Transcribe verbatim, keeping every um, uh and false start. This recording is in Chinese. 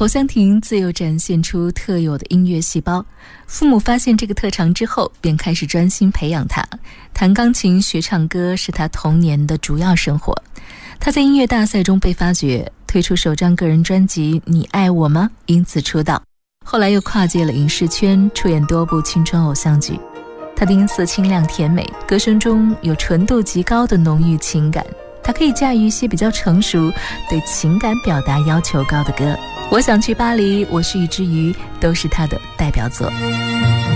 侯湘婷自幼展现出特有的音乐细胞，父母发现这个特长之后，便开始专心培养她。弹钢琴、学唱歌是她童年的主要生活。她在音乐大赛中被发掘，推出首张个人专辑《你爱我吗》，因此出道。后来又跨界了影视圈，出演多部青春偶像剧。她的音色清亮甜美，歌声中有纯度极高的浓郁情感。她可以驾驭一些比较成熟、对情感表达要求高的歌。我想去巴黎，我是一只鱼，都是她的代表作。